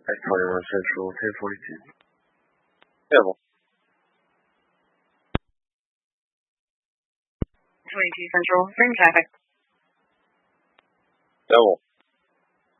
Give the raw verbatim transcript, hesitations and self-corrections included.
twenty-one Central, ten forty-two. Devil. twenty-two Central, ring traffic. Devil.